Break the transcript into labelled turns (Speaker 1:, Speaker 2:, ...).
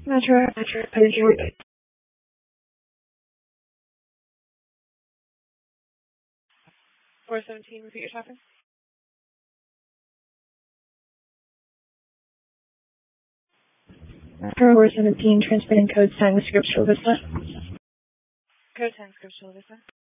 Speaker 1: Metro, page 417, repeat your topic. Metro 417, transmitting code 10, Scriptural Vista. Code 10, Scriptural Vista.